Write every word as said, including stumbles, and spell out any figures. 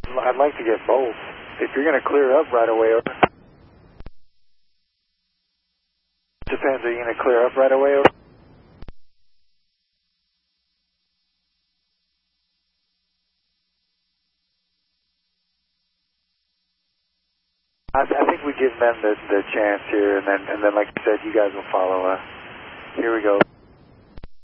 I'd like to get both. If you're going to clear up right away, over. Depends, are you going to clear up right away, over? I, th I think we give them the, the chance here, and then, and then, like I said, you guys will follow us. Here we go.